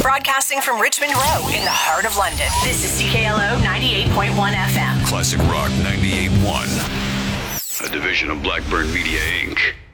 Broadcasting from Richmond Row in the heart of London. This is CKLO 98.1 FM. Classic Rock 98.1. A division of Blackburn Media, Inc.